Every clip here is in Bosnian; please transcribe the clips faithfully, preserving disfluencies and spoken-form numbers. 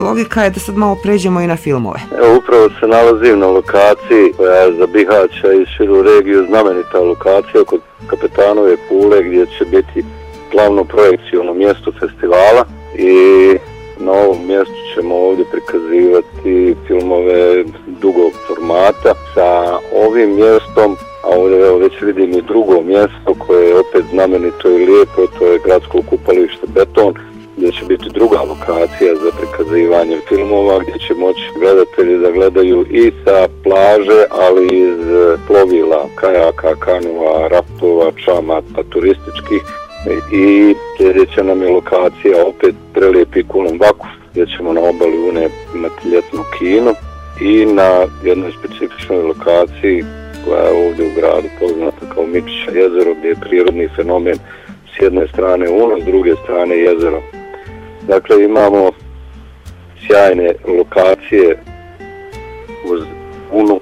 Logika je da sad malo pređemo i na filmove. Evo, upravo se nalazim na lokaciji koja je za Bihaća i širu regiju znamenita lokacija kod Kapetanove kule gdje će biti glavno projekcijno mjesto festivala i na ovom mjestu ćemo ovdje prikazivati filmove dugog formata. Sa ovim mjestom, a ovdje evo, već vidim i drugo mjesto koje je opet znamenito i lijepo, to je gradsko kupalište Beton, gdje će biti druga lokacija za prikazivanje filmova, gdje će moći gledatelji da gledaju i sa plaže, ali i iz plovila, kajaka, kanova, raftova, čamata, turističkih. I sljedeća nam je lokacija opet prelijepi Kulen Vakuf, gdje ćemo na obali Une imati ljetno kino i na jednoj specifičnoj lokaciji koja je ovdje u gradu poznata kao Mičića jezero, gdje je prirodni fenomen s jedne strane Una, s druge strane jezero. Dakle, imamo sjajne lokacije uz Unu,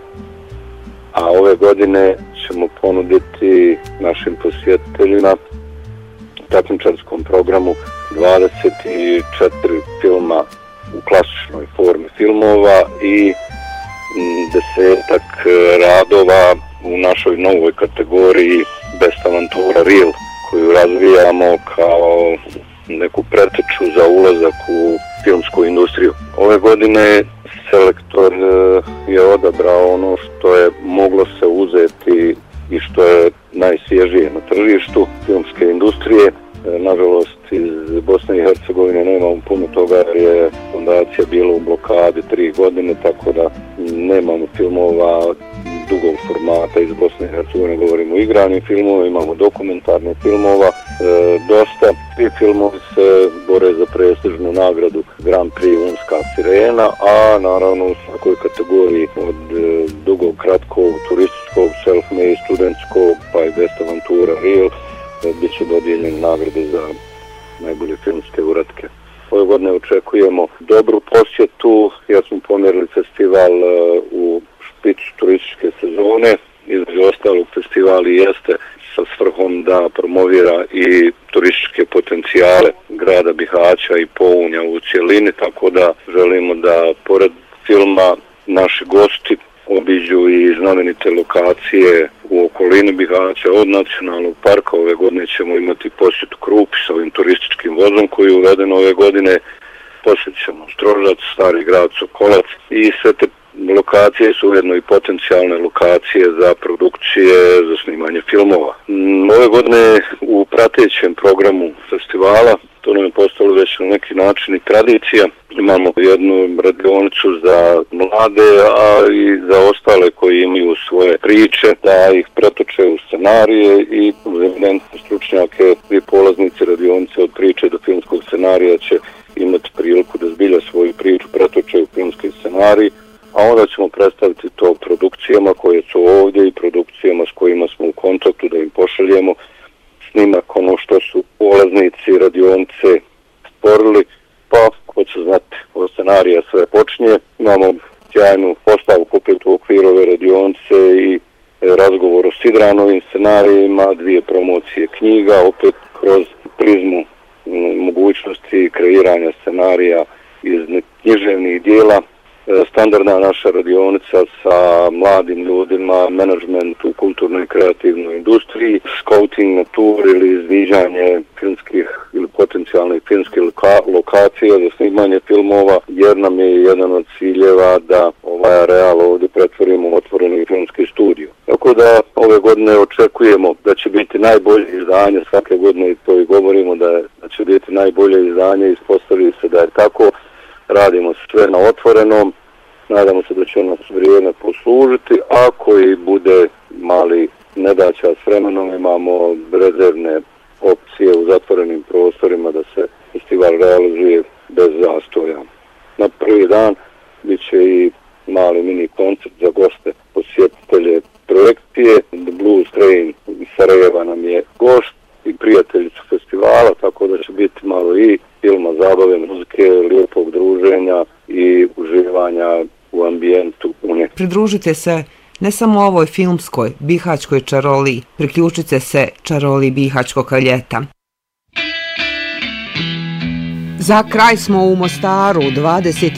a ove godine ćemo ponuditi našim posjetiteljima u takmičarskom programu dvadeset četiri filma u klasičnoj formi filmova i desetak radova u našoj novoj kategoriji Best Aventura Reel, koju razvijamo kao neku preteču za ulazak u filmsku industriju. Ove godine selektor je odabrao ono što je moglo se uzeti i što je najsvježije na tržištu filmske industrije. Nažalost, iz Bosne i Hercegovine nemamo puno toga jer je fondacija bila u blokadi tri godine, tako da nemamo filmova dugog formata iz Bosne i Hercegovine, govorimo o igranim filmovima, imamo dokumentarne filmova, e, dosta. Svi filmovi se bore za prestižnu nagradu Grand Prix Unska sirena, a naravno u svakoj kategoriji od e, dugog, kratkog, turističkog, self-made, studentskog, pa i Best Aventura Reel, bit će dodijeljene nagrade za najbolje filmske uratke. Ove godine očekujemo dobru posjetu jer smo pomjerili festival u špicu turističke sezone. Između ostalog, festival i jeste sa svrhom da promovira i turističke potencijale grada Bihaća i Pounja u cjelini, tako da želimo da pored filma naši gosti obiđu i znamenite lokacije u okolini Bihaća. Od nacionalnog parka ove godine ćemo imati posjetu Krupi s ovim turističkim vozom koji je uveden ove godine. Posjetit ćemo Strožac, Stari grad, Sokolac i sve te lokacije su ujedno i potencijalne lokacije za produkcije, za snimanje filmova. Ove godine u pratećem programu festivala, to nam je postalo već na neki način i tradicija, imamo jednu radionicu za mlade, a i za ostale koji imaju svoje priče, da ih pretoče u scenarije i uz eminentne stručnjake i polaznici radionice od priče do filmskog scenarija će imati priliku da zbilja svoju priču pretoče u filmski scenarij, a onda ćemo predstaviti to produkcijama koje su ovdje i produkcijama s kojima smo u kontaktu da im pošaljemo snimak ono što su polaznici radionice stvorili, pa ko će znati, od scenarija sve počinje. Imamo sjajnu postavu opet u okviru ove radionice i razgovor o Sidranovim scenarijima, dvije promocije knjiga, opet kroz prizmu mogućnosti kreiranja scenarija iz književnih dijela. Standardna naša radionica sa mladim ljudima, menadžment u kulturnoj i kreativnoj industriji, scouting na tur ili izviđanje filmskih ili potencijalnih filmskih loka- lokacija za snimanje filmova, jer nam je jedan od ciljeva da ovaj areal ovdje pretvorimo u otvoreni filmski studio. Tako da ove godine očekujemo da će biti najbolje izdanje, svake godine to i govorimo da, je, da će biti najbolje izdanje, ispostavi se da je tako. Radimo sve na otvorenom, nadamo se da će nas vrijeme poslužiti, a koji bude mali nedaća s vremenom, imamo rezervne opcije u zatvorenim prostorima da se festival realizuje bez zastoja. Na prvi dan bit će i mali mini koncert za goste, posjetitelje projekcije. The Blues Train iz Sarajeva nam je gost i prijateljicu festivala, tako da će biti malo i filma, zabave, muzike, lijepog druženja i uživanja u ambijentu Une. Pridružite se ne samo ovoj filmskoj bihaćkoj čaroliji, priključite se čaroliji bihaćkog ljeta. Za kraj smo u Mostaru, dvadeset